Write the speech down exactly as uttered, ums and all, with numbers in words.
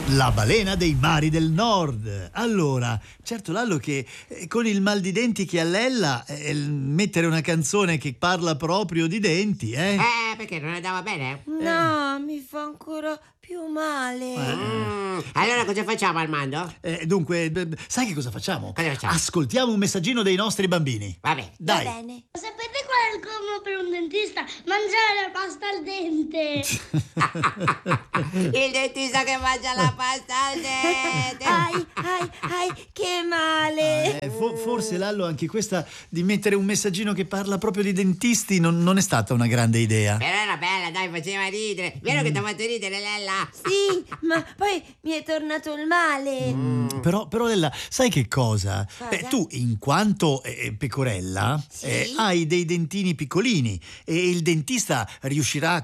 La balena dei mari del nord. Allora, certo Lallo che eh, con il mal di denti che ha Lella, eh, mettere una canzone che parla proprio di denti, eh? Eh, perché non andava bene? No, mi fa ancora più male. Mm, allora cosa facciamo, Armando? Eh, dunque, b- sai che cosa facciamo? Cosa facciamo? Ascoltiamo un messaggino dei nostri bambini. Vabbè. Dai. Va bene. Sapete qual è il combo per un dentista? Mangiare la pasta al dente. Il dentista che mangia la pasta al dente. Ai, ai, ai, che male. Eh, fo- forse Lallo anche questa di mettere un messaggino che parla proprio di dentisti non, non è stata una grande idea. Però era bella, dai, faceva ridere. Vero che ti ha fatto ridere, Lella? Sì, ma poi mi è tornato il male. Mm, però, però Lella, sai che cosa? Cosa? Beh, tu in quanto eh, pecorella Sì? eh, hai dei dentini piccolini e il dentista riuscirà